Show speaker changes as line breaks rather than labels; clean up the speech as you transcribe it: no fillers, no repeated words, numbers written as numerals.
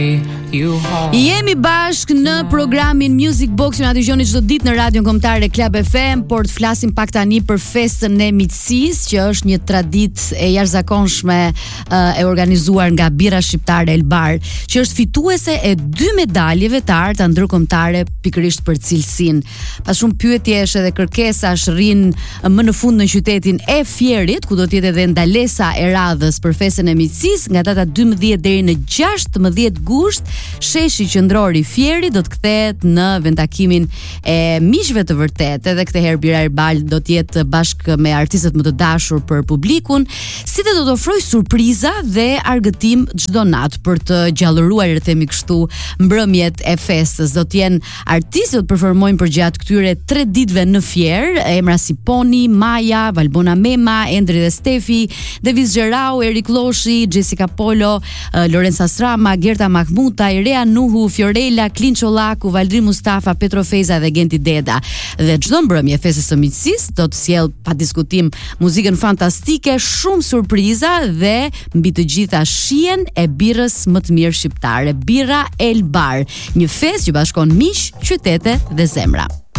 Jemi bashk në programin Music Box, ju na dëgjoni çdo ditë në radion kombëtare Club FM, por të flasim pak tani për festën e miqësisë, që është një traditë e jashtëzakonshme e organizuar nga Birra Shqiptare Elbar, që është fituese e 2 medaljeve të arta ndërkombëtare pikërisht për cilësinë. Pas shumë pyetjesh edhe kërkesash rrin më në fund në qytetin e Fierit, ku do të jetë edhe ndalesa e radhës për festën e miqësisë nga data 12 deri në 16 gusht. Sheshi qendror i Fierit do të kthehet në vendtakimin e miqve të vërtetë, edhe këtë herë Birra Elbar do të jetë bashkë me artistët më të dashur për publikun, si dhe do të ofrojë surpriza dhe argëtim çdo natë për të gjallëruar, le të themi kështu, mbrëmjet e festës. Do të jenë artistë që do të performojnë përgjatë këtyre 3 ditëve në Fier, emra si Poni, Maja, Valbona Mema, Endri dhe Stefi, Devis Gjerau, Erik Loshi, Jessica Polo, Lorenza Srama, Gerta Mahmuta, Irea Nuhu, Fiorella, Klin Çollaku, Valdrin Mustafa, Petro Feza dhe Genti Deda. Dhe çdo mbrëmje festës së miqësisë do të sjell pa diskutim muzikën fantastike, shumë surpriza dhe mbi të gjitha shihen e birrës më të mirë shqiptare, Birra Elbar, një festë që bashkon miq, qytete dhe zemra.